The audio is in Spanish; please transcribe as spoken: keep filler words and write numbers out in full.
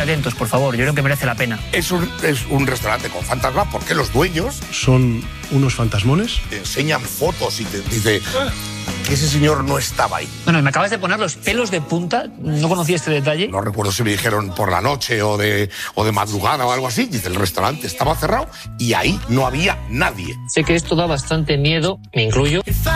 atentos, por favor. Yo creo que merece la pena. Es un, es un restaurante con fantasma porque los dueños son unos fantasmones. Te enseñan fotos y te dice que ese señor no estaba ahí. Bueno, me acabas de poner los pelos de punta. No conocía este detalle. No recuerdo si me dijeron por la noche o de, o de madrugada o algo así. Dice, el restaurante estaba cerrado y ahí no había nadie. Sé que esto da bastante miedo, me incluyo.